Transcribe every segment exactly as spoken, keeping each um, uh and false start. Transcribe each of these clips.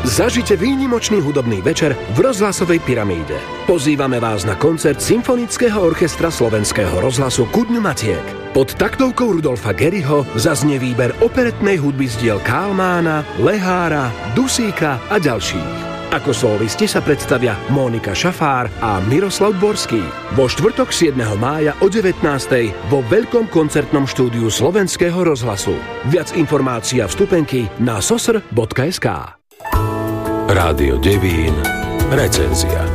Zažite výnimočný hudobný večer v rozhlasovej pyramíde. Pozývame vás na koncert Symfonického orchestra Slovenského rozhlasu Ku dňu Matiek. Pod taktovkou Rudolfa Geriho zaznie výber operetnej hudby z diel Kálmána, Lehára, Dusíka a ďalších. Ako solisti sa predstavia Mónika Šafár a Miroslav Dvorský. Vo štvrtok siedmeho mája o devätnástej vo veľkom koncertnom štúdiu Slovenského rozhlasu. Viac informácií a vstupenky na sosr bodka es ká. Rádio Devín, recenzia.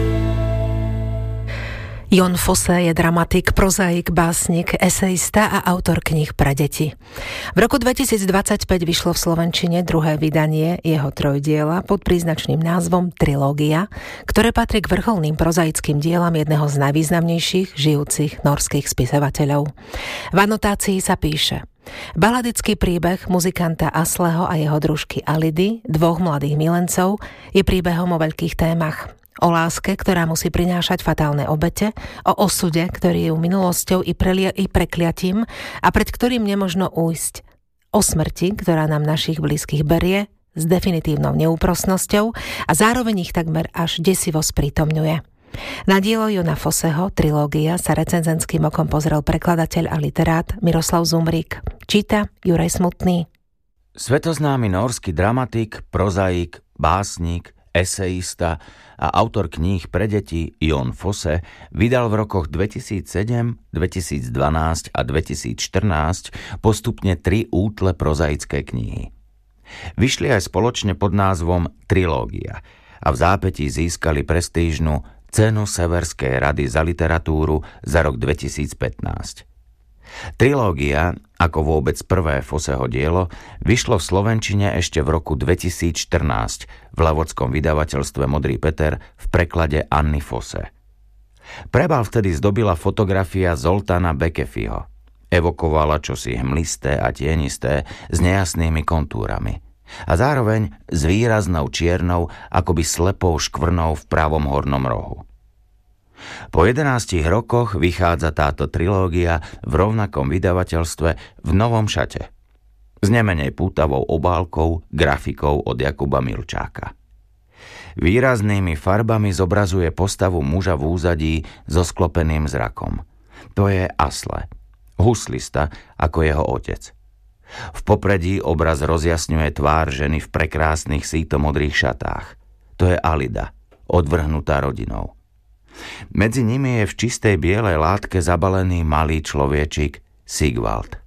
Jon Fosse je dramatik, prozaik, básnik, esejista a autor kníh pre deti. V roku dvetisícdvadsaťpäť vyšlo v slovenčine druhé vydanie jeho trojdiela pod príznačným názvom Trilógia, ktoré patrí k vrcholným prozaickým dielam jedného z najvýznamnejších žijúcich norských spisovateľov. V anotácii sa píše: baladický príbeh muzikanta Asleho a jeho družky Alidy, dvoch mladých milencov, je príbehom o veľkých témach. O láske, ktorá musí prinášať fatálne obete, o osude, ktorý je minulosťou i, prelia- i prekliatím a pred ktorým nemožno újsť, o smrti, ktorá nám našich blízkych berie s definitívnou neúprosnosťou a zároveň ich takmer až desivo sprítomňuje. Na dielo Jona Fosseho Trilógia sa recenzenským okom pozrel prekladateľ a literát Miroslav Zumrík. Číta Juraj Smutný. Svetoznámy norský dramatik, prozaik, básnik, esejista a autor kníh pre deti Jon Fosse vydal v rokoch dvetisícsedem, dvetisícdvanásť a dvetisícštrnásť postupne tri útle prozaické knihy. Vyšli aj spoločne pod názvom Trilógia a v zápätí získali prestížnu Cenu Severskej rady za literatúru za rok dvetisícpätnásť. Trilógia, ako vôbec prvé Fosseho dielo, vyšlo v slovenčine ešte v roku dvetisícštrnásť v lavodskom vydavateľstve Modrý Peter v preklade Anny Fosse. Prebal vtedy zdobila fotografia Zoltana Bekefiho. Evokovala čosi hmlisté a tienisté s nejasnými kontúrami a zároveň s výraznou čiernou, akoby slepou škvrnou v pravom hornom rohu. Po jedenástich rokoch vychádza táto trilógia v rovnakom vydavateľstve v novom šate. S nemenej pútavou obálkou, grafikou od Jakuba Milčáka. Výraznými farbami zobrazuje postavu muža v úzadí so sklopeným zrakom. To je Asle, huslista ako jeho otec. V popredí obraz rozjasňuje tvár ženy v prekrásnych sítomodrých šatách. To je Alida, odvrhnutá rodinou. Medzi nimi je v čistej bielej látke zabalený malý človečik Sigvald.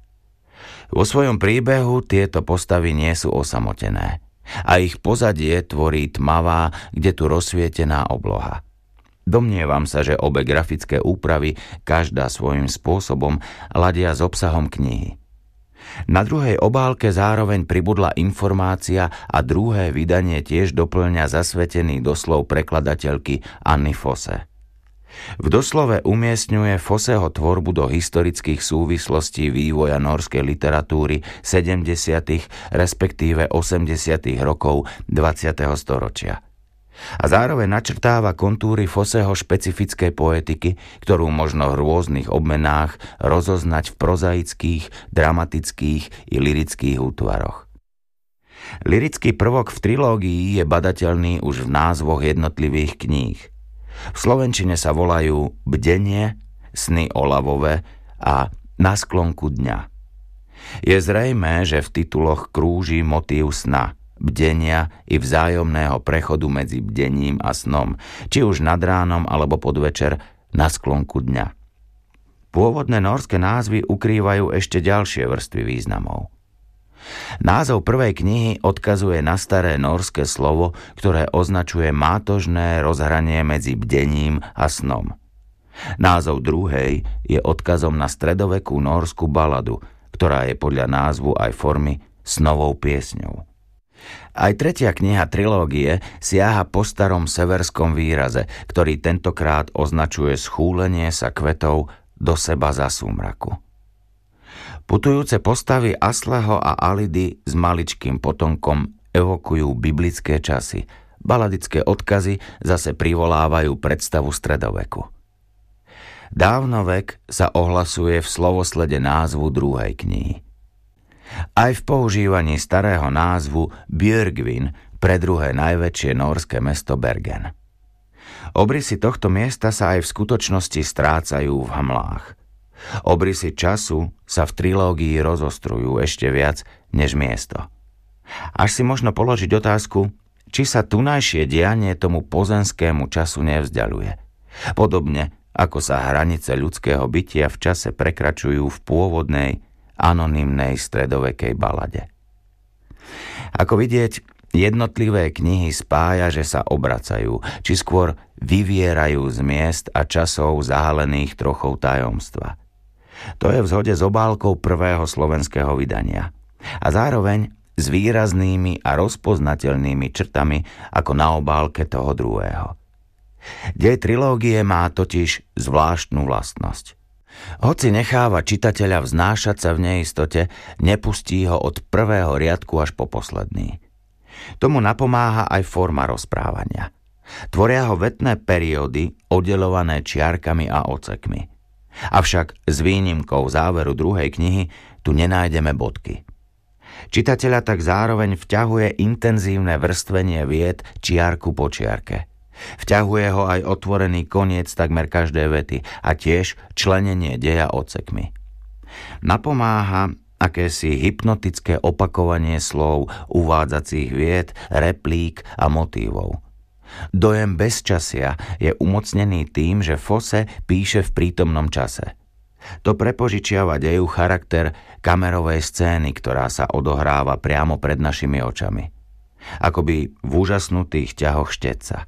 Vo svojom príbehu tieto postavy nie sú osamotené a ich pozadie tvorí tmavá, kde tu rozsvietená obloha. Domnievam sa, že obe grafické úpravy každá svojím spôsobom ladia s obsahom knihy. Na druhej obálke zároveň pribudla informácia a druhé vydanie tiež doplňa zasvetený doslov prekladateľky Anny Fosse. V doslove umiestňuje Fosseho tvorbu do historických súvislostí vývoja norskej literatúry sedemdesiatych respektíve osemdesiatych rokov dvadsiateho storočia. A zároveň načrtáva kontúry Fosseho špecifickej poetiky, ktorú možno v rôznych obmenách rozoznať v prozaických, dramatických i lyrických útvaroch. Lyrický prvok v trilógii je badateľný už v názvoch jednotlivých kníh. V slovenčine sa volajú Bdenie, Sny olavové a Na sklonku dňa. Je zrejmé, že v tituloch krúži motív sna, bdenia i vzájomného prechodu medzi bdením a snom, či už nad ránom alebo podvečer na sklonku dňa. Pôvodné norské názvy ukrývajú ešte ďalšie vrstvy významov. Názov prvej knihy odkazuje na staré norské slovo, ktoré označuje mátožné rozhranie medzi bdením a snom. Názov druhej je odkazom na stredovekú norskú baladu, ktorá je podľa názvu aj formy snovou piesňou. Aj tretia kniha trilógie siaha po starom severskom výraze, ktorý tentokrát označuje schúlenie sa kvetov do seba za súmraku. Putujúce postavy Asleho a Alidy s maličkým potomkom evokujú biblické časy. Baladické odkazy zase privolávajú predstavu stredoveku. Dávnovek sa ohlasuje v slovoslede názvu druhej knihy. Aj v používaní starého názvu Björgvin pre druhé najväčšie nórske mesto Bergen. Obrysy tohto miesta sa aj v skutočnosti strácajú v hmlách. Obrysy času sa v trilógii rozostrujú ešte viac než miesto. Až si možno položiť otázku, či sa tunajšie dianie tomu pozemskému času nevzdialuje. Podobne ako sa hranice ľudského bytia v čase prekračujú v pôvodnej, anonymnej stredovekej balade. Ako vidieť, jednotlivé knihy spája, že sa obracajú, či skôr vyvierajú z miest a časov zahalených trochou tajomstva. To je v zhode s obálkou prvého slovenského vydania a zároveň s výraznými a rozpoznateľnými črtami ako na obálke toho druhého. Dej trilógie má totiž zvláštnu vlastnosť. Hoci necháva čitateľa vznášať sa v neistote, nepustí ho od prvého riadku až po posledný. Tomu napomáha aj forma rozprávania. Tvoria ho vetné periódy, oddeľované čiarkami a ocekmi. Avšak s výnimkou záveru druhej knihy tu nenájdeme bodky. Čitateľa tak zároveň vťahuje intenzívne vrstvenie vied čiarku po čiarke. Vťahuje ho aj otvorený koniec takmer každej vety a tiež členenie deja odsekmi. Napomáha akési hypnotické opakovanie slov, uvádzacích vied, replík a motívov. Dojem bezčasia je umocnený tým, že Fosse píše v prítomnom čase. To prepožičiava deju charakter kamerovej scény, ktorá sa odohráva priamo pred našimi očami. Akoby v úžasnutých ťahoch štetca.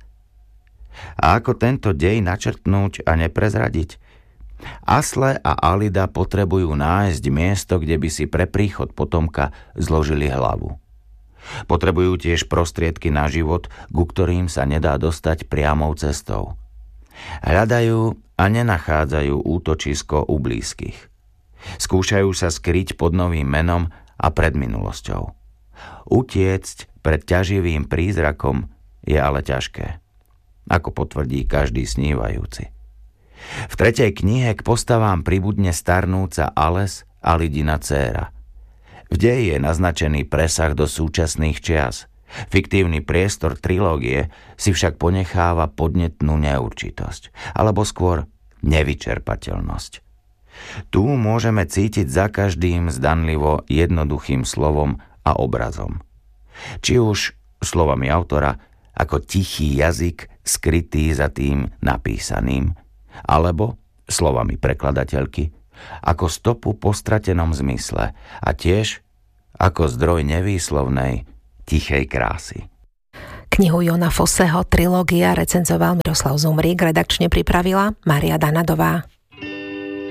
A ako tento dej načrtnúť a neprezradiť? Asle a Alida potrebujú nájsť miesto, kde by si pre príchod potomka zložili hlavu. Potrebujú tiež prostriedky na život, ku ktorým sa nedá dostať priamou cestou. Hľadajú a nenachádzajú útočisko u blízkych. Skúšajú sa skryť pod novým menom a pred minulosťou. Utiecť pred ťaživým prízrakom je ale ťažké, ako potvrdí každý snívajúci. V tretej knihe k postavám pribudne starnúca Ales a Lidina dcéra. V deji je naznačený presah do súčasných čias. Fiktívny priestor trilógie si však ponecháva podnetnú neurčitosť, alebo skôr nevyčerpateľnosť. Tu môžeme cítiť za každým zdanlivo jednoduchým slovom a obrazom. Či už slovami autora ako tichý jazyk skrytý za tým napísaným, alebo slovami prekladateľky ako stopu po stratenom zmysle a tiež ako zdroj nevýslovnej tichej krásy. Knihu Jona Fosseho Trilógia recenzoval Miroslav Zumrík, redakčne pripravila Mária Danadová.